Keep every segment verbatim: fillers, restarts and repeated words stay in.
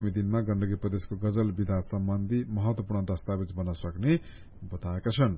दिनमा गण्डकी प्रदेशको गजल विधा सम्बन्धी महत्वपूर्ण दस्तावेज बन्न सक्ने बताएका छन्।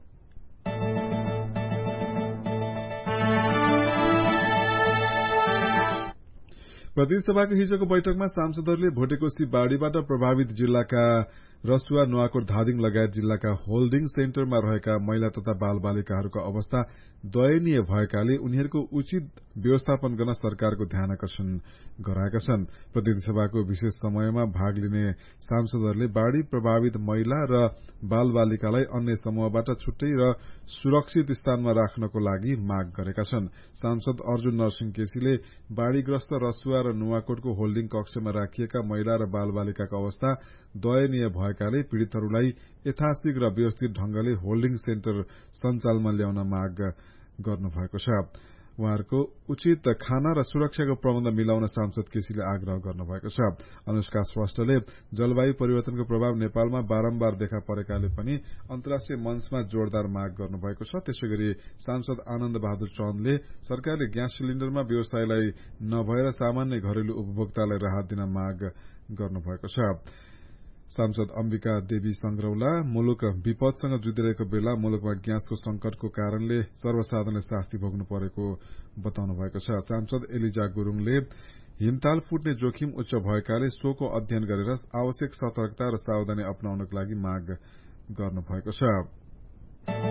प्रतिनिधि सभाको हिजोको बैठकमा सांसदहरूले भोटेकोशी बाढ़ीबाट प्रभावित जिल्लाका रसुवा नुवाकोट धादिङ लगायत जिल्लाका होल्डिङ सेन्टरमा रहेका महिला तथा बाल बालिकाहरूको अवस्था दयनीय भएकाले उनीहरूको उचित व्यवस्थापन गर्न सरकारको ध्यान आकर्षण गराएका छन्। प्रतिनिधि सभाको विशेष समयमा भाग लिने सांसदहरूले बाढ़ी प्रभावित महिला र बाल बालिकालाई अन्य समूहबाट छुट्टै र सुरक्षित स्थानमा राख्नको लागि माग गरेका छन्। सांसद अर्जुन नरसिंह केसीले बाढ़ीग्रस्त रसुवा र नुवाकोटको होल्डिङ कक्षमा राखिएका महिला र बाल बालिकाको अवस्था दयनीय भएकाले पीड़ितहरूलाई यथाशीघ्र व्यवस्थित ढंगले होल्डिङ सेन्टर सञ्चालनमा ल्याउन माग गर्नुभएको छ। उहाँहरूको उचित खाना र सुरक्षाको प्रबन्ध मिलाउन सांसद केसीले आग्रह गर्नुभएको छ। अनुष्का श्रेष्ठले जलवायु परिवर्तनको प्रभाव नेपालमा बारम्बार देखा परेकाले पनि अन्तर्राष्ट्रिय मञ्चमा जोरदार माग गर्नुभएको छ। त्यसैगरी सांसद आनन्द बहादुर चन्दले सरकारले ग्यास सिलिण्डरमा व्यवसायलाई नभएर सामान्य घरेलु उपभोक्तालाई राहत दिन माग गर्नुभएको छ। सांसद अम्बिका देवी संग्रौला मुलुक विपदसँग जुधिरहेको बेला मुलुकमा ग्यासको संकटको कारणले सर्वसाधारणले शास्ति भोग्नु परेको बताउनु भएको छ। सांसद एलिजा गुरूङले हिमताल फुट्ने जोखिम उच्च भएकाले सोको अध्ययन गरेर आवश्यक सतर्कता र सावधानी अपनाउनको लागि माग गर्नुभएको छ।